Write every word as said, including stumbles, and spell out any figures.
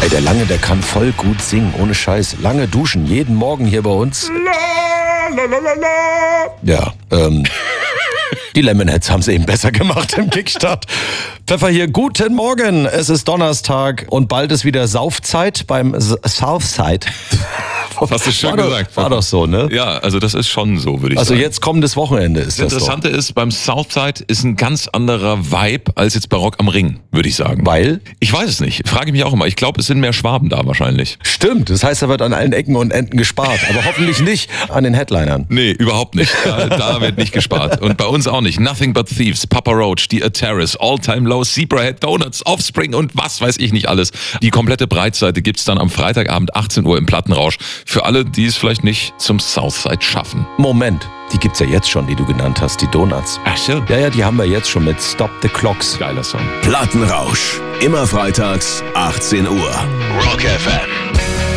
Ey, der Lange, der kann voll gut singen, ohne Scheiß. Lange duschen, jeden Morgen hier bei uns. La, la, la, la, la. Ja, ähm... Die Lemonheads haben es eben besser gemacht im Kickstart. Pfeffer hier, guten Morgen. Es ist Donnerstag und bald ist wieder Saufzeit beim S- Southside. Hast du schön war gesagt. Doch, war doch so, ne? Ja, also das ist schon so, würde ich also sagen. Also jetzt kommendes Wochenende ist das das Interessante doch. ist, beim Southside ist ein ganz anderer Vibe als jetzt bei Rock am Ring, würde ich sagen. Weil? Ich weiß es nicht. Frage ich mich auch immer. Ich glaube, es sind mehr Schwaben da wahrscheinlich. Stimmt, das heißt, da wird an allen Ecken und Enden gespart. Aber hoffentlich nicht an den Headlinern. Nee, überhaupt nicht. Da, da wird nicht gespart. Und bei uns auch nicht. Nothing But Thieves, Papa Roach, The Terrace, All Time Low, Zebrahead, Donuts, Offspring und was weiß ich nicht alles. Die komplette Breitseite gibt's dann am Freitagabend achtzehn Uhr im Plattenrausch. Für alle, die es vielleicht nicht zum Southside schaffen. Moment, die gibt's ja jetzt schon, die du genannt hast, die Donuts. Ach so. Ja, ja, die haben wir jetzt schon mit Stop the Clocks. Geiler Song. Plattenrausch. Immer freitags, achtzehn Uhr. Rock F M.